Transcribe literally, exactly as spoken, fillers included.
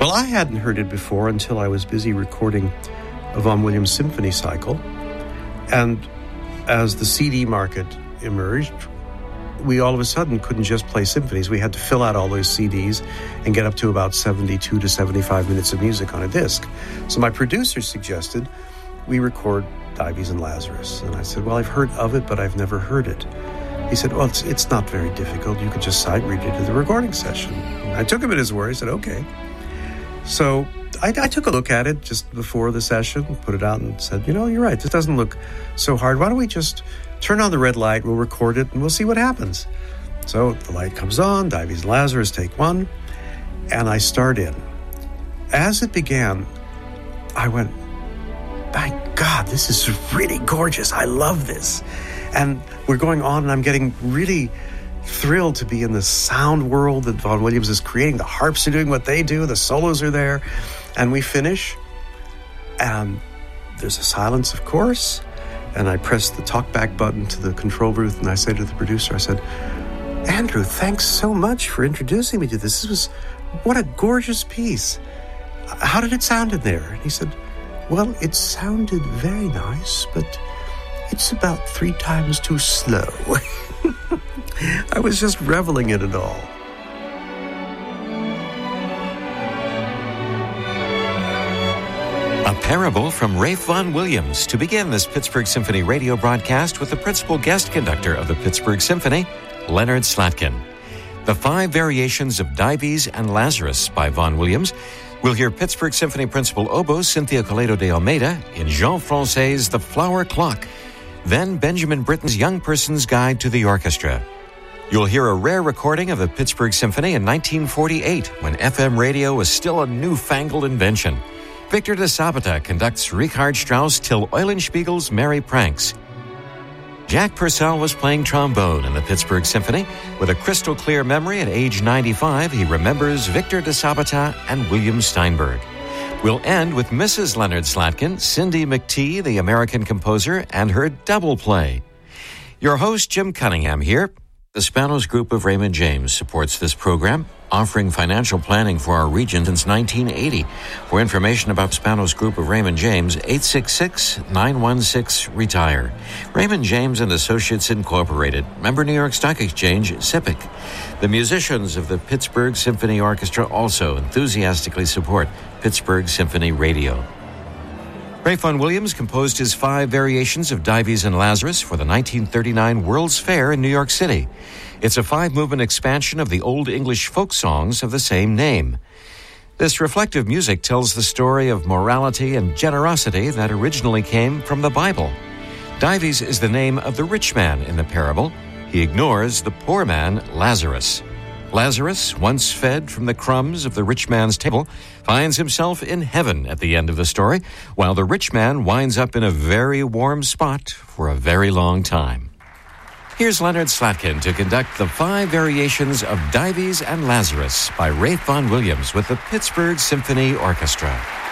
Well, I hadn't heard it before until I was busy recording a Vaughan Williams symphony cycle. And as the C D market emerged, we all of a sudden couldn't just play symphonies. We had to fill out all those C Ds and get up to about seventy-two to seventy-five minutes of music on a disc. So my producer suggested we record Dives and Lazarus. And I said, well, I've heard of it, but I've never heard it. He said, well, it's, it's not very difficult. You could just sight read it at the recording session. And I took him at his word. I said, okay. So I, I took a look at it just before the session, put it out and said, you know, you're right. This doesn't look so hard. Why don't we just turn on the red light, we'll record it, and we'll see what happens. So the light comes on, Dives and Lazarus, take one, and I start in. As it began, I went, my God, this is really gorgeous. I love this. And we're going on, and I'm getting really thrilled to be in the sound world that Vaughan Williams is creating. The harps are doing what they do, the solos are there, and we finish, and there's a silence, of course, and I press the talkback button to the control booth, and I say to the producer, I said, Andrew, thanks so much for introducing me to this. This was, what a gorgeous piece. How did it sound in there? And he said, well, it sounded very nice, but it's about three times too slow. I was just reveling in it all. A parable from Ralph Vaughan Williams to begin this Pittsburgh Symphony radio broadcast with the principal guest conductor of the Pittsburgh Symphony, Leonard Slatkin. The five variations of Dives and Lazarus by Vaughan Williams. We'll hear Pittsburgh Symphony principal oboe Cynthia Coleto de Almeida in Jean France's The Flower Clock. Then Benjamin Britten's Young Person's Guide to the Orchestra. You'll hear a rare recording of the Pittsburgh Symphony in nineteen forty-eight, when F M radio was still a newfangled invention. Victor de Sabata conducts Richard Strauss Till Eulenspiegel's Merry Pranks. Jack Purcell was playing trombone in the Pittsburgh Symphony. With a crystal clear memory at age ninety-five, he remembers Victor de Sabata and William Steinberg. We'll end with Missus Leonard Slatkin, Cindy McTee, the American composer, and her double play. Your host, Jim Cunningham, here. The Spanos Group of Raymond James supports this program, offering financial planning for our region since nineteen eighty. For information about Spanos Group of Raymond James, eight six six, nine one six, RETIRE. Raymond James and Associates Incorporated, member New York Stock Exchange, S I P C. The musicians of the Pittsburgh Symphony Orchestra also enthusiastically support Pittsburgh Symphony Radio. Ralph Vaughan Williams composed his five variations of Dives and Lazarus for the nineteen thirty-nine World's Fair in New York City. It's a five-movement expansion of the Old English folk songs of the same name. This reflective music tells the story of morality and generosity that originally came from the Bible. Dives is the name of the rich man in the parable. He ignores the poor man, Lazarus. Lazarus, once fed from the crumbs of the rich man's table, finds himself in heaven at the end of the story, while the rich man winds up in a very warm spot for a very long time. Here's Leonard Slatkin to conduct the five variations of Dives and Lazarus by Ralph Vaughan Williams with the Pittsburgh Symphony Orchestra.